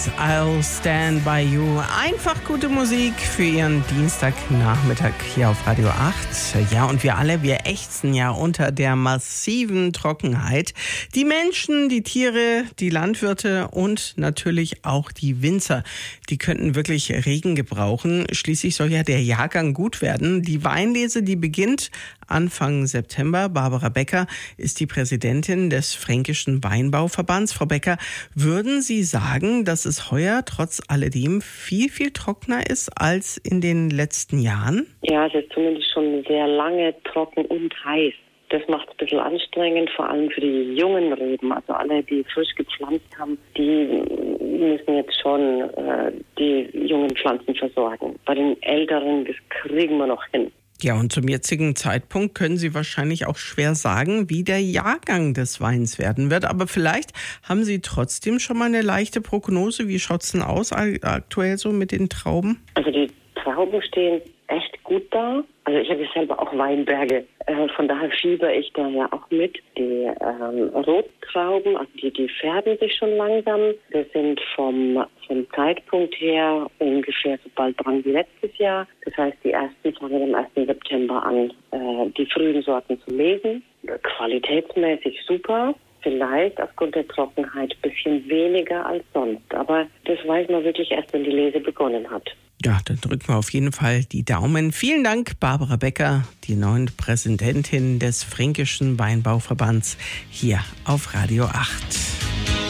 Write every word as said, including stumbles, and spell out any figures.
Beatles, I'll Stand By You. Einfach gute Musik für Ihren Dienstagnachmittag hier auf Radio acht. Ja, und wir alle, wir ächzen ja unter der massiven Trockenheit. Die Menschen, die Tiere, die Landwirte und natürlich auch die Winzer, die könnten wirklich Regen gebrauchen. Schließlich soll ja der Jahrgang gut werden. Die Weinlese, die beginnt Anfang September. Barbara Becker ist die Präsidentin des Fränkischen Weinbauverbands. Frau Becker, würden Sie sagen, dass es heuer trotz alledem viel, viel trockener ist als in den letzten Jahren? Ja, es ist zumindest schon sehr lange trocken und heiß. Das macht es ein bisschen anstrengend, vor allem für die jungen Reben. Also alle, die frisch gepflanzt haben, die müssen jetzt schon äh, die jungen Pflanzen versorgen. Bei den älteren, das kriegen wir noch hin. Ja, und zum jetzigen Zeitpunkt können Sie wahrscheinlich auch schwer sagen, wie der Jahrgang des Weins werden wird. Aber vielleicht haben Sie trotzdem schon mal eine leichte Prognose. Wie schaut es denn aus aktuell so mit den Trauben? Also die Trauben stehen echt gut da. Also ich habe ja selber auch Weinberge. Äh, von daher fieber ich da ja auch mit. Die ähm, Rottrauben, also die, die färben sich schon langsam. Wir sind vom, vom Zeitpunkt her ungefähr so bald dran wie letztes Jahr. Das heißt, die ersten fangen am ersten September an, äh, die frühen Sorten zu lesen. Qualitätsmäßig super. Vielleicht aufgrund der Trockenheit ein bisschen weniger als sonst. Aber das weiß man wirklich erst, wenn die Lese begonnen hat. Ja, dann drücken wir auf jeden Fall die Daumen. Vielen Dank, Barbara Becker, die neue Präsidentin des Fränkischen Weinbauverbands hier auf Radio acht.